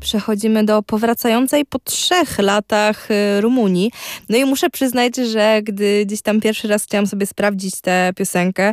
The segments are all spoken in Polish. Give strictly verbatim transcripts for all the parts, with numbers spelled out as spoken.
przechodzimy do powracającej po trzech latach y, Rumunii. No i muszę przyznać, że gdy gdzieś tam pierwszy raz chciałam sobie sprawdzić tę piosenkę,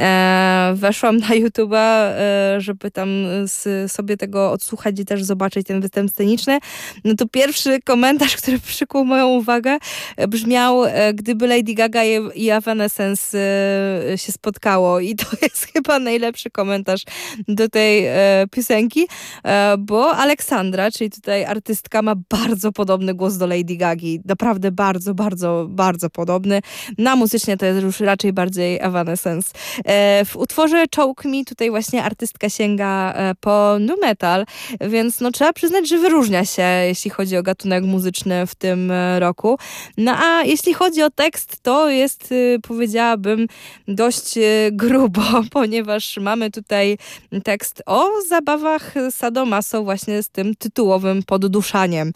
e, weszłam na YouTube'a, e, żeby tam z, sobie tego odsłuchać i też zobaczyć ten występ sceniczny. No to pierwszy komentarz, który przykuł moją uwagę, e, brzmiał, e, gdyby Lady Gaga i, i Evanescence e, się spotkało. I to jest chyba najlepszy komentarz do tej e, piosenki, e, bo Aleksandra, czyli tutaj artystka, ma bardzo podobny głos do Lady Gagi. Naprawdę bardzo, bardzo, bardzo podobny. Na muzycznie to jest już raczej bardziej Evanescence. E, w utworze Choke Me tutaj właśnie artystka sięga e, po nu metal, więc no trzeba przyznać, że wyróżnia się, jeśli chodzi o gatunek muzyczny w tym e, roku. No a jeśli chodzi o tekst, to jest, e, powiedziałabym, dość e, grubo, ponieważ mamy tutaj tekst o zabawach sadomaso właśnie z tym tytułowym podduszaniem,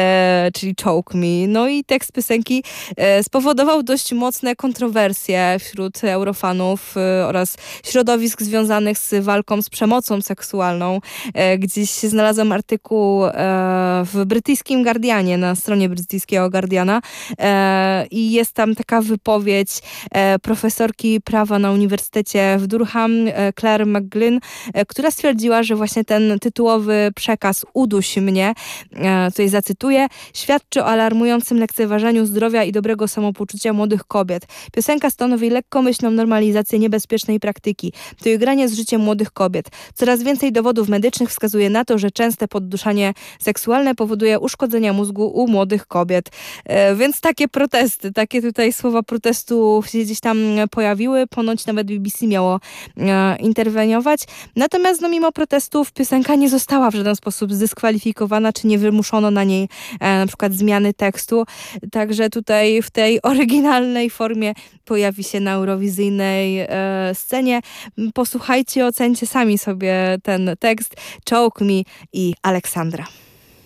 e, czyli Choke Me. No i tekst piosenki e, spowodował dość mocne kontrowersje wśród eurofanów e, oraz środowisk związanych z walką z przemocą seksualną. E, gdzieś znalazłam artykuł e, w brytyjskim Guardianie, na stronie brytyjskiego Guardiana e, i jest tam taka wypowiedź e, profesorki prawa na Uniwersytecie w Durham, e, Claire McGlynn, e, która stwierdziła, że właśnie ten tytułowy przekaz "uduś mnie", e, tutaj zacytuję, świadczy o alarmującym lekceważeniu zdrowia i dobrego samopoczucia młodych kobiet. Piosenka stanowi lekkomyślną normalizację niebezpiecznej praktyki. To igranie z życiem młodych kobiet. Coraz więcej dowodów medycznych wskazuje na to, że częste podduszanie seksualne powoduje uszkodzenia mózgu u młodych kobiet. E, więc takie protesty, takie tutaj słowa protestu się gdzieś tam pojawiły. Ponoć nawet B B C miało e, interweniować. Natomiast no, mimo protestów piosenka nie została w żaden sposób zdyskwalifikowana, czy nie wymuszono na niej e, na przykład zmiany tekstu. Także tutaj w tej oryginalnej formie pojawi się na eurowizyjnej e, scenie. Posłuchajcie, ocencie sami sobie ten tekst Choke Me i Aleksandra.